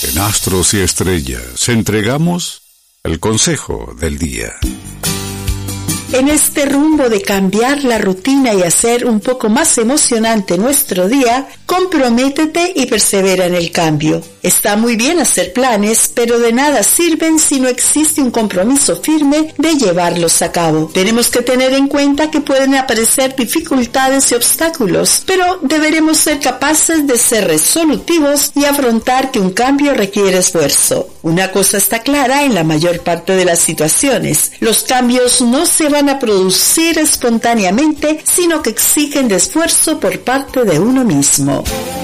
En Astros y Estrellas entregamos el consejo del día. En este rumbo de cambiar la rutina y hacer un poco más emocionante nuestro día, comprométete y persevera en el cambio. Está muy bien hacer planes, pero de nada sirven si no existe un compromiso firme de llevarlos a cabo. Tenemos que tener en cuenta que pueden aparecer dificultades y obstáculos, pero deberemos ser capaces de ser resolutivos y afrontar que un cambio requiere esfuerzo. Una cosa está clara en la mayor parte de las situaciones: los cambios no se van a producir espontáneamente, sino que exigen de esfuerzo por parte de uno mismo.